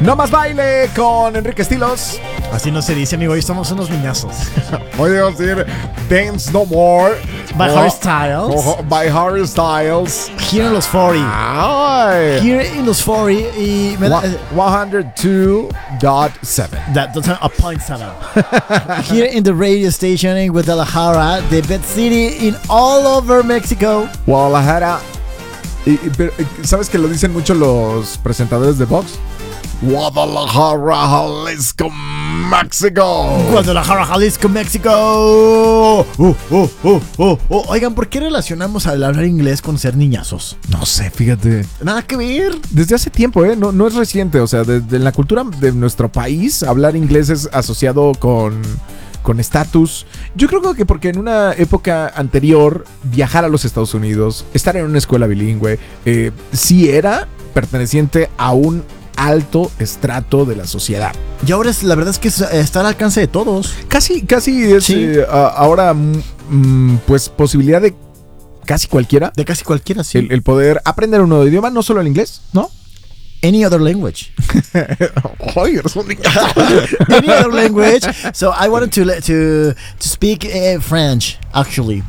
No más baile con Enrique Estilos. Así no se dice, amigo. Hoy estamos unos niñazos. Hoy debo decir Dance No More By Harry Styles. By Harry Styles. Here in los 40. Ay. Here in los 40. Y me da, 102.7. that's a point 7. Here in the radio station in Guadalajara, the best city in all over Mexico. Guadalajara. Pero, ¿sabes que lo dicen mucho los presentadores de Vox? Guadalajara, Jalisco, México. Guadalajara, Jalisco, México. Oigan, ¿por qué relacionamos al hablar inglés con ser niñazos? No sé, fíjate. Nada que ver. Desde hace tiempo, no es reciente. O sea, desde la cultura de nuestro país, hablar inglés es asociado con estatus. Yo creo que porque en una época anterior, viajar a los Estados Unidos, estar en una escuela bilingüe, sí era perteneciente a un alto estrato de la sociedad. Y ahora la verdad es que está al alcance de todos. Casi es sí. Ahora pues posibilidad de casi cualquiera. De casi cualquiera, sí. El poder aprender un nuevo idioma, no solo el inglés, ¿no? Any other language. Ay, eres un niño. Any other language. So I wanted to speak French, actually.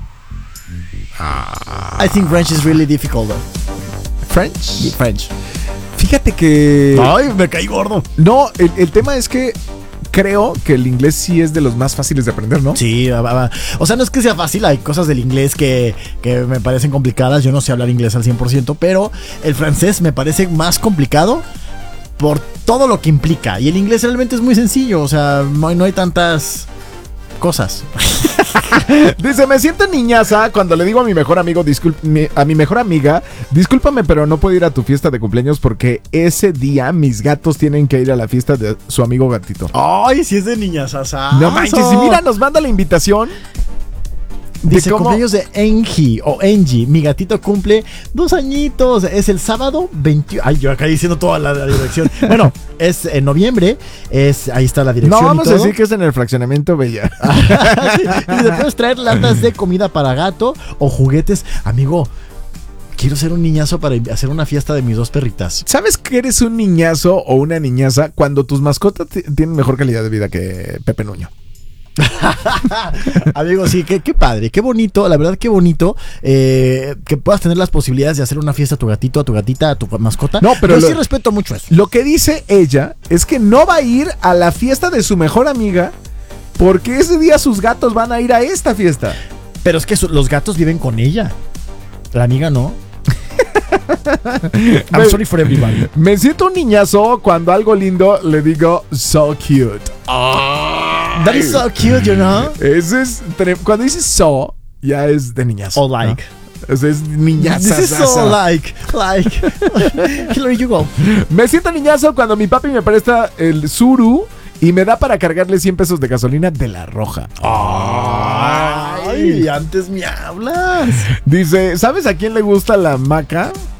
I think French is really difficult, though. French. French. Fíjate que... Ay, me caí gordo. No, el tema es que creo que el inglés sí es de los más fáciles de aprender, ¿no? Sí, o sea, no es que sea fácil, hay cosas del inglés que me parecen complicadas. Yo no sé hablar inglés al 100%, pero el francés me parece más complicado por todo lo que implica. Y el inglés realmente es muy sencillo, o sea, no hay tantas cosas. Dice, me siento niñaza cuando le digo a mi mejor amigo, a mi mejor amiga, discúlpame, pero no puedo ir a tu fiesta de cumpleaños porque ese día mis gatos tienen que ir a la fiesta de su amigo gatito. Ay, si es de niñaza. No manches, y mira, nos manda la invitación. Dice cumpleaños de Engie o Engie. Mi gatito cumple 2 añitos. Es el sábado 21. Ay, yo acá diciendo toda la dirección. Bueno, es en noviembre. Ahí está la dirección. No, vamos a decir que es en el fraccionamiento Bella. Sí, y le puedes traer latas de comida para gato o juguetes. Amigo, quiero ser un niñazo para hacer una fiesta de mis 2 perritas. ¿Sabes que eres un niñazo o una niñaza cuando tus mascotas tienen mejor calidad de vida que Pepe Nuño? Amigo, sí, qué padre, qué bonito, la verdad, qué bonito que puedas tener las posibilidades de hacer una fiesta a tu gatito, a tu gatita, a tu mascota. No, pero sí respeto mucho eso. Lo que dice ella es que no va a ir a la fiesta de su mejor amiga porque ese día sus gatos van a ir a esta fiesta. Pero es que los gatos viven con ella, la amiga no. I'm sorry for everybody. Me siento un niñazo cuando algo lindo le digo so cute. That is so cute, you know. Ese es cuando dices so, ya es de niñazo. O like. ¿No? Es niñazo. This is so like. Here you go. Me siento niñazo cuando mi papi me presta el Suru y me da para cargarle 100 pesos de gasolina de la roja. Ay, antes me hablas. Dice, ¿sabes a quién le gusta la maca?